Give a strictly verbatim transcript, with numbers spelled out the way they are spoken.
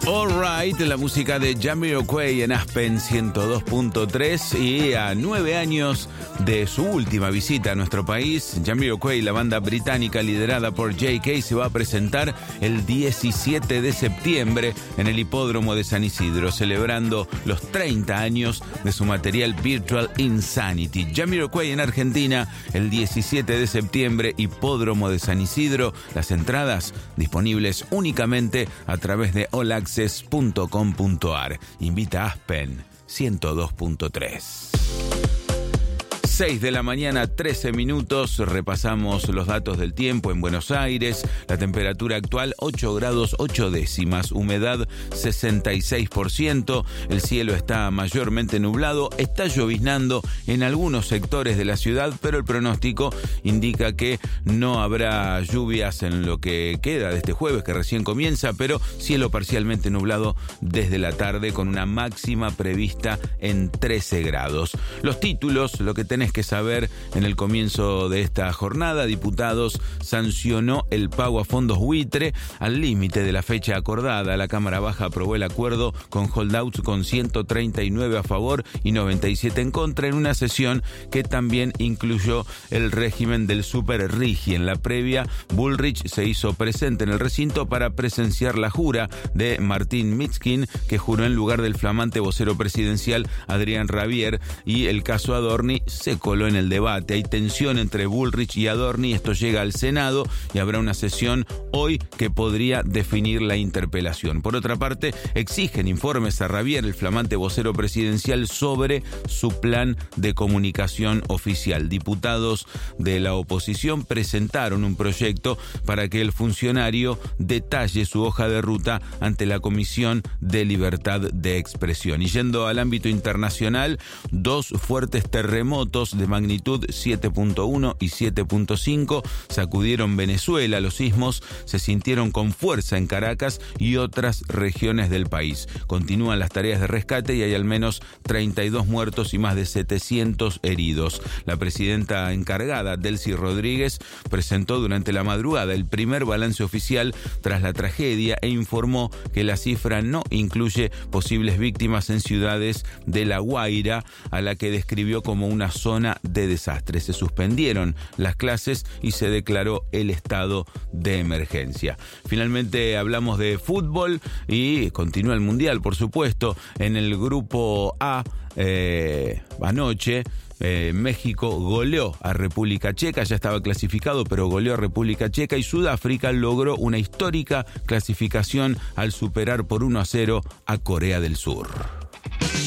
Alright, la música de Jamiroquai en Aspen ciento dos punto tres, y a nueve años de su última visita a nuestro país, Jamiroquai, la banda británica liderada por J K, se va a presentar el diecisiete de septiembre en el Hipódromo de San Isidro, celebrando los treinta años de su material Virtual Insanity. Jamiroquai en Argentina, el diecisiete de septiembre, Hipódromo de San Isidro. Las entradas disponibles únicamente a través de all access punto com punto a r. Invita a Aspen ciento dos punto tres. seis de la mañana, trece minutos. Repasamos los datos del tiempo en Buenos Aires. La temperatura actual ocho grados ocho décimas, humedad sesenta y seis por ciento. El cielo está mayormente nublado, está lloviznando en algunos sectores de la ciudad, pero el pronóstico indica que no habrá lluvias en lo que queda de este jueves, que recién comienza, pero cielo parcialmente nublado desde la tarde, con una máxima prevista en trece grados. Los títulos, lo que tenés que saber en el comienzo de esta jornada: Diputados sancionó el pago a fondos buitre al límite de la fecha acordada. La Cámara Baja aprobó el acuerdo con holdouts con ciento treinta y nueve a favor y noventa y siete en contra, en una sesión que también incluyó el régimen del Super Rigi. En la previa, Bullrich se hizo presente en el recinto para presenciar la jura de Martín Mitskin, que juró en lugar del flamante vocero presidencial Adrián Rabier, y el caso Adorni se coló en el debate. Hay tensión entre Bullrich y Adorni. Esto llega al Senado y habrá una sesión hoy que podría definir la interpelación. Por otra parte, exigen informes a Rabier, el flamante vocero presidencial, sobre su plan de comunicación oficial. Diputados de la oposición presentaron un proyecto para que el funcionario detalle su hoja de ruta ante la Comisión de Libertad de Expresión. Y yendo al ámbito internacional, dos fuertes terremotos de magnitud siete punto uno y siete punto cinco sacudieron Venezuela. Los sismos se sintieron con fuerza en Caracas y otras regiones del país. Continúan las tareas de rescate y hay al menos treinta y dos muertos y más de setecientos heridos. La presidenta encargada, Delcy Rodríguez, presentó durante la madrugada el primer balance oficial tras la tragedia e informó que la cifra no incluye posibles víctimas en ciudades de La Guaira, a la que describió como una zona de desastre. Se suspendieron las clases y se declaró el estado de emergencia. Finalmente hablamos de fútbol y continúa el Mundial, por supuesto. En el grupo A, eh, anoche, Eh, México goleó a República Checa, ya estaba clasificado, pero goleó a República Checa, y Sudáfrica logró una histórica clasificación al superar por uno a cero a Corea del Sur.